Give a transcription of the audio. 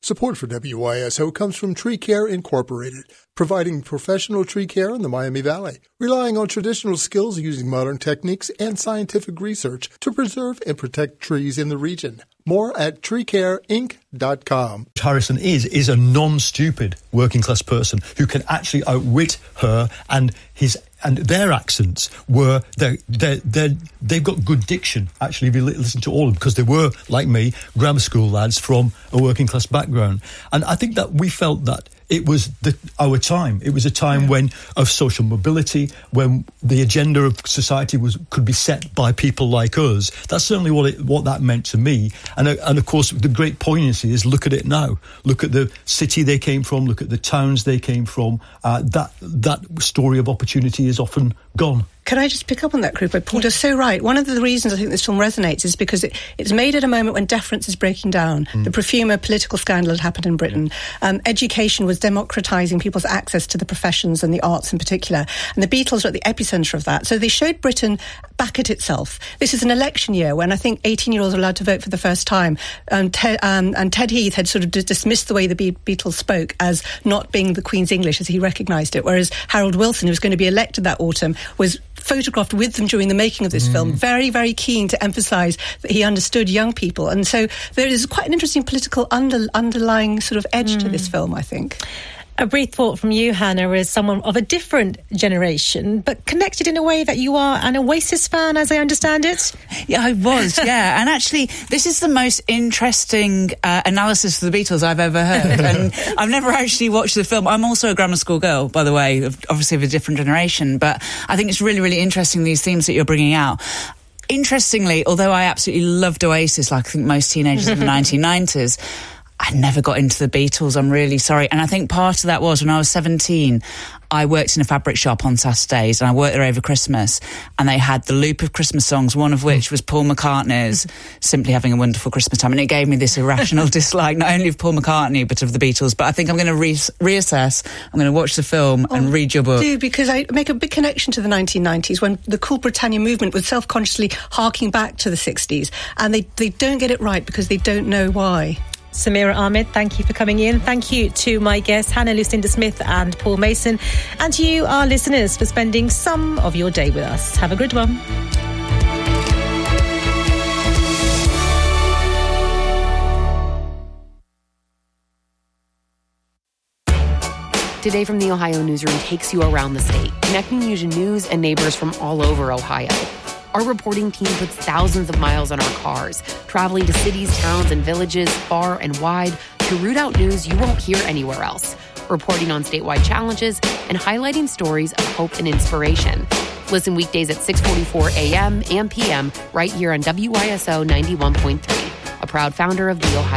Support for WYSO comes from Tree Care Incorporated, providing professional tree care in the Miami Valley, relying on traditional skills using modern techniques and scientific research to preserve and protect trees in the region. More at treecareinc.com. Harrison is a non-stupid working class person who can actually outwit her, and their accents were they've got good diction. Actually, if you listen to all of them, because they were, like me, grammar school lads from a working class background, and I think that we felt that it was our time. It was a time of social mobility, when the agenda of society could be set by people like us. That's certainly what that meant to me. And of course, the great poignancy is, look at it now. Look at the city they came from. Look at the towns they came from. That story of opportunity is often gone. Can I just pick up on that, Krupa? Paul is so right. One of the reasons I think this film resonates is because it's made at a moment when deference is breaking down. The Profumo political scandal had happened in Britain. Education was democratising people's access to the professions and the arts in particular. And the Beatles were at the epicentre of that. So they showed Britain back at itself. This is an election year when I think 18-year-olds are allowed to vote for the first time. And Ted Heath had sort of dismissed the way the Beatles spoke as not being the Queen's English as he recognised it, whereas Harold Wilson, who was going to be elected that autumn, was photographed with them during the making of this film, very, very keen to emphasise that he understood young people. And so there is quite an interesting political underlying sort of edge to this film, I think. A brief thought from you, Hannah, as someone of a different generation, but connected in a way that you are an Oasis fan, as I understand it. Yeah, I was, yeah. And actually, this is the most interesting analysis of the Beatles I've ever heard. And I've never actually watched the film. I'm also a grammar school girl, by the way, obviously of a different generation. But I think it's really, really interesting, these themes that you're bringing out. Interestingly, although I absolutely loved Oasis, like I think most teenagers in the 1990s, I never got into the Beatles, I'm really sorry. And I think part of that was when I was 17, I worked in a fabric shop on Saturdays, and I worked there over Christmas, and they had the loop of Christmas songs, one of which was Paul McCartney's Simply Having a Wonderful Christmas Time, and it gave me this irrational dislike, not only of Paul McCartney, but of the Beatles. But I think I'm going to reassess, I'm going to watch the film and read your book. Do, because I make a big connection to the 1990s, when the Cool Britannia movement was self-consciously harking back to the 60s, and they don't get it right because they don't know why. Samira Ahmed, thank you for coming in. Thank you to my guests, Hannah Lucinda Smith and Paul Mason, and to you, our listeners, for spending some of your day with us. Have a good one. Today from the Ohio Newsroom takes you around the state, connecting you to news and neighbors from all over Ohio. Our reporting team puts thousands of miles on our cars, traveling to cities, towns, and villages far and wide to root out news you won't hear anywhere else, reporting on statewide challenges and highlighting stories of hope and inspiration. Listen weekdays at 6:44 a.m. and p.m. right here on WYSO 91.3, a proud founder of the Ohio